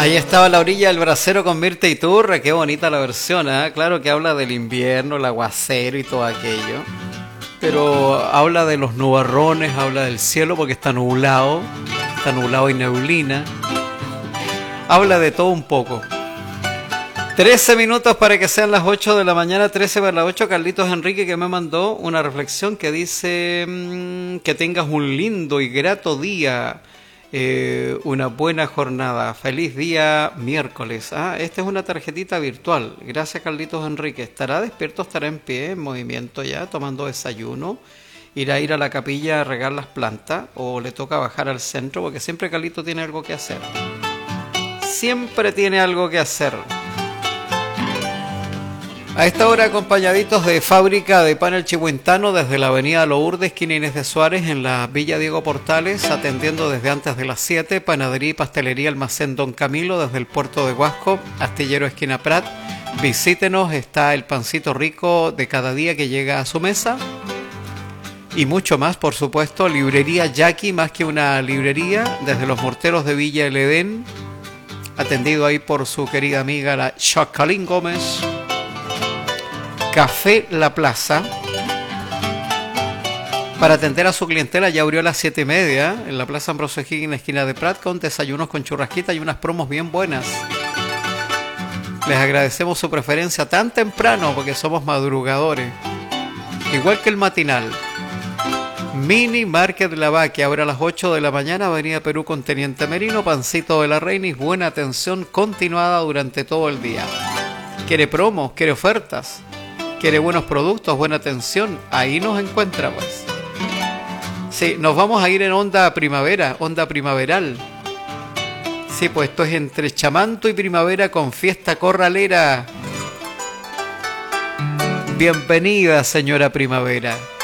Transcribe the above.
Ahí estaba la orilla del brasero con Mirta Iturra, qué bonita la versión, ¿eh? Claro que habla del invierno, el aguacero y todo aquello, pero habla de los nubarrones, habla del cielo porque está nublado y neblina, habla de todo un poco. 13 minutos para que sean las 8 de la mañana, 13 para las 8, Carlitos Enrique que me mandó una reflexión que dice que tengas un lindo y grato día. Una buena jornada, feliz día miércoles. Esta es una tarjetita virtual. Gracias Carlitos Enrique. ¿Estará despierto? ¿Estará en pie, en movimiento ya, tomando desayuno? ¿Irá a ir a la capilla a regar las plantas? ¿O le toca bajar al centro? Porque siempre Carlitos tiene algo que hacer. Siempre tiene algo que hacer. A esta hora acompañaditos de Fábrica de Pan El Chihuentano desde la avenida Lourdes, esquina Inés de Suárez, en la Villa Diego Portales, atendiendo desde antes de las 7, Panadería y Pastelería Almacén Don Camilo desde el puerto de Huasco, Astillero esquina Prat. Visítenos, está el pancito rico de cada día que llega a su mesa y mucho más, por supuesto. Librería Jackie, más que una librería, desde los morteros de Villa El Edén, atendido ahí por su querida amiga la Jacqueline Gómez. Café La Plaza, para atender a su clientela, ya abrió a las 7:30 en la Plaza Ambrosio Higgins en la esquina de Prat, con desayunos con churrasquita y unas promos bien buenas. Les agradecemos su preferencia tan temprano porque somos madrugadores, igual que el matinal. Mini Market La que abre a las 8 de la mañana, Avenida Perú con Teniente Merino, Pancito de la Reina y buena atención continuada durante todo el día. ¿Quiere promos? ¿Quiere ofertas? ¿Quiere buenos productos, buena atención? Ahí nos encuentra, pues. Sí, nos vamos a ir en onda primavera, onda primaveral. Sí, pues esto es entre Chamanto y primavera con fiesta corralera. Bienvenida, señora primavera.